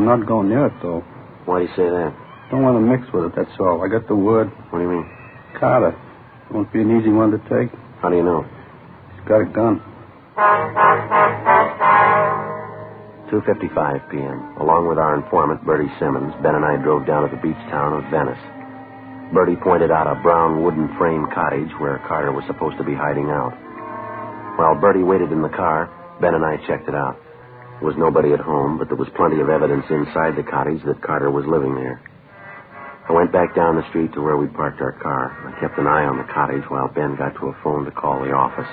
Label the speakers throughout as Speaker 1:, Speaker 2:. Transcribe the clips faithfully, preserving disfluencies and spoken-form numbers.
Speaker 1: I'm not going near it, though.
Speaker 2: Why do you say that?
Speaker 1: Don't want to mix with it, that's all. I got the word.
Speaker 2: What do you mean?
Speaker 1: Carter. Won't be an easy one to take.
Speaker 2: How do you know?
Speaker 1: He's got a gun.
Speaker 2: two fifty-five p.m. Along with our informant, Bertie Simmons, Ben and I drove down to the beach town of Venice. Bertie pointed out a brown wooden frame cottage where Carter was supposed to be hiding out. While Bertie waited in the car, Ben and I checked it out. There was nobody at home, but there was plenty of evidence inside the cottage that Carter was living there. I went back down the street to where we'd parked our car. I kept an eye on the cottage while Ben got to a phone to call the office.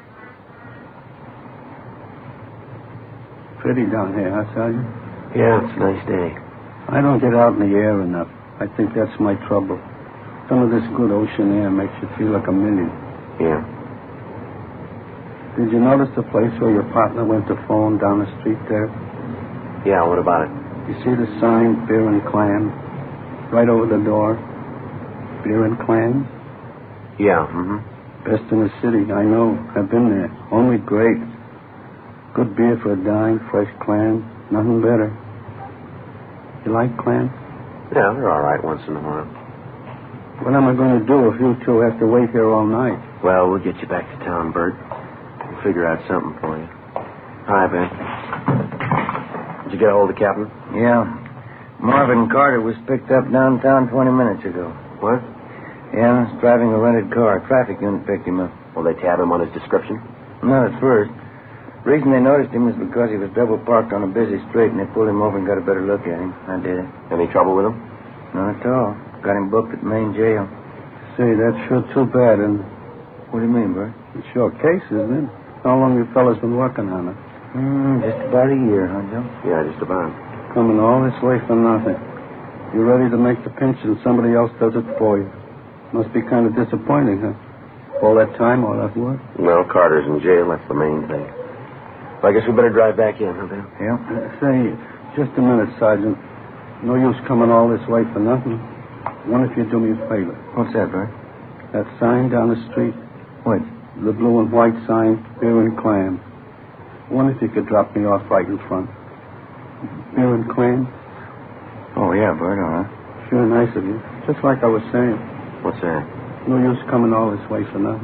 Speaker 1: Pretty down here, huh, Sergeant?
Speaker 2: Yeah, it's a nice day.
Speaker 1: I don't get out in the air enough. I think that's my trouble. Some of this good ocean air makes you feel like a million.
Speaker 2: Yeah.
Speaker 1: Did you notice the place where your partner went to phone down the street there?
Speaker 2: Yeah, what about it?
Speaker 1: You see the sign, beer and clam, right over the door? Beer and clam?
Speaker 2: Yeah, mm-hmm.
Speaker 1: Best in the city, I know. I've been there. Only great. Good beer for a dime, fresh clam, nothing better. You like clam?
Speaker 2: Yeah, they're all right once in a while.
Speaker 1: What am I going to do if you two have to wait here all night?
Speaker 2: Well, we'll get you back to town, Bert. We'll figure out something for you. Hi, Ben. Did you get a hold of the captain?
Speaker 3: Yeah. Marvin Carter was picked up downtown twenty minutes ago.
Speaker 2: What?
Speaker 3: Yeah, he's driving a rented car. Traffic unit picked him up.
Speaker 2: Will they tab him on his description?
Speaker 3: Not at first. The reason they noticed him was because he was double parked on a busy street, and they pulled him over and got a better look at him. I did it.
Speaker 2: Any trouble with him?
Speaker 3: Not at all. Got him booked at Main Jail.
Speaker 1: Say, that's sure too bad, and
Speaker 3: What do you mean, Bert?
Speaker 1: it's your case, isn't it? How long you fellas been working on it?
Speaker 3: Hmm, just about a year, huh, Joe?
Speaker 2: Yeah, just about.
Speaker 1: Coming all this way for nothing. You're ready to make the pinch and somebody else does it for you. Must be kind of disappointing, huh? All that time, all that work?
Speaker 2: Well, Carter's in jail. That's the main thing. Well, I guess we better drive back in, huh, Ben?
Speaker 3: Yeah.
Speaker 1: Uh, say, just a minute, Sergeant. No use coming all this way for nothing. One if you do me a favor.
Speaker 3: What's that, Bert?
Speaker 1: That sign down the street.
Speaker 3: What?
Speaker 1: The blue and white sign, beer and clam. One if you could drop me off right in front. Beer and clam?
Speaker 3: Oh, yeah, Bert, all right.
Speaker 1: Sure nice of you. Just like I was saying.
Speaker 2: What's that?
Speaker 1: No use coming all this way for nothing.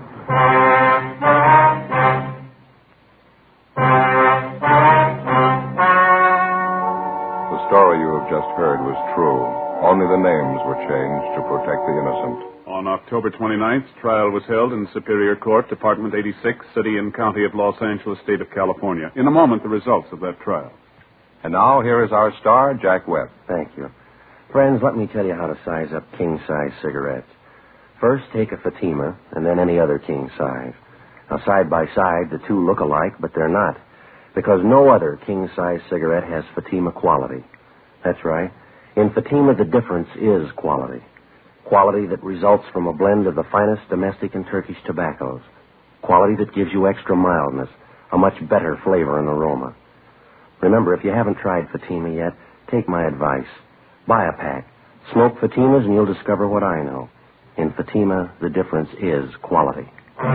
Speaker 4: The story you have just heard was true. Only the names were changed to protect the innocent.
Speaker 5: On October twenty-ninth, trial was held in Superior Court, Department eighty-six, City and County of Los Angeles, State of California. In a moment, the results of that trial.
Speaker 4: And now, here is our star, Jack Webb.
Speaker 2: Thank you. Friends, let me tell you how to size up king-size cigarettes. First, take a Fatima, and then any other king size. Now, side by side, the two look alike, but they're not, because no other king-size cigarette has Fatima quality. That's right. In Fatima, the difference is quality. Quality that results from a blend of the finest domestic and Turkish tobaccos. Quality that gives you extra mildness, a much better flavor and aroma. Remember, if you haven't tried Fatima yet, take my advice. Buy a pack. Smoke Fatimas and you'll discover what I know. In Fatima, the difference is quality.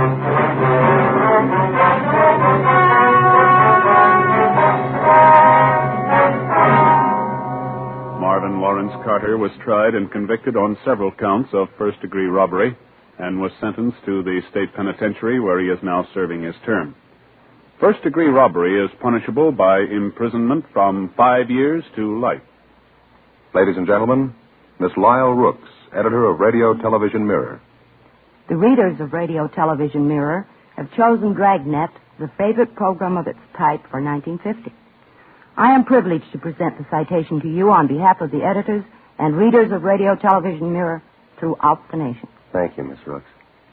Speaker 5: Marvin Lawrence Carter was tried and convicted on several counts of first-degree robbery and was sentenced to the state penitentiary where he is now serving his term. First-degree robbery is punishable by imprisonment from five years to life.
Speaker 4: Ladies and gentlemen, Miss Lyle Rooks, editor of Radio Television Mirror.
Speaker 6: The readers of Radio Television Mirror have chosen Dragnet, the favorite program of its type, for nineteen fifty. I am privileged to present the citation to you on behalf of the editors and readers of Radio Television Mirror throughout the nation.
Speaker 2: Thank you, Miss Rooks.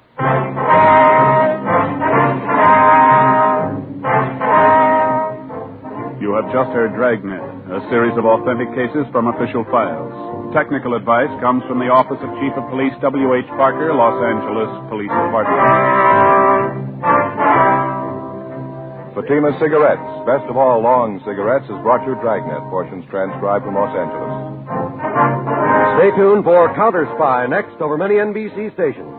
Speaker 5: You have just heard Dragnet, a series of authentic cases from official files. Technical advice comes from the Office of Chief of Police W H Parker, Los Angeles Police Department.
Speaker 4: Fatima Cigarettes, best of all long cigarettes, has brought you Dragnet, portions transcribed from Los Angeles.
Speaker 7: Stay tuned for Counter Spy next over many N B C stations.